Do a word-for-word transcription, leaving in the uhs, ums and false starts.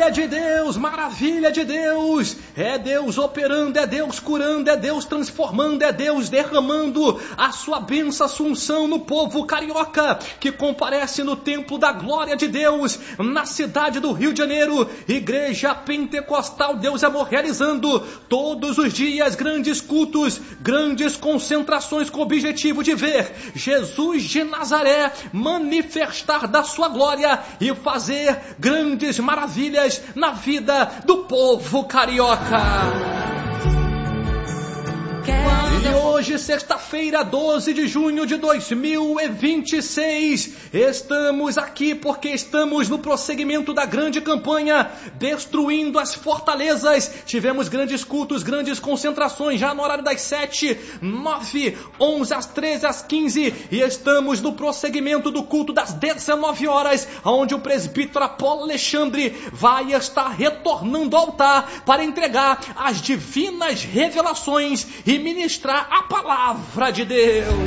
Maravilha de Deus, maravilha de Deus, é Deus operando, é Deus curando, é Deus transformando, é Deus derramando a sua bênção, a sua unção no povo carioca, que comparece no templo da glória de Deus, na cidade do Rio de Janeiro, Igreja Pentecostal Deus é Amor, realizando todos os dias grandes cultos, grandes concentrações com o objetivo de ver Jesus de Nazaré manifestar da sua glória e fazer grandes maravilhas na vida do povo carioca. E hoje, sexta-feira, doze de junho de dois mil e vinte e seis, estamos aqui porque estamos no prosseguimento da grande campanha Destruindo as Fortalezas. Tivemos grandes cultos, grandes concentrações já no horário das sete, nove, onze, às treze, às quinze, e estamos no prosseguimento do culto das dezenove horas, onde o presbítero Apolo Alexandre vai estar retornando ao altar para entregar as divinas revelações e ministrar a palavra de Deus.